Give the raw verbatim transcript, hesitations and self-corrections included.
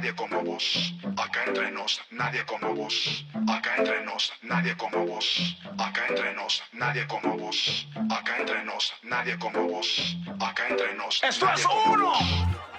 nadie como vos. Acá entre nos, nadie como vos. Acá entre nos, nadie como vos. Acá entre nos, nadie como vos. Acá entre nos, nadie como vos. Acá entre nos. ¡Esto nadie es como uno! vos.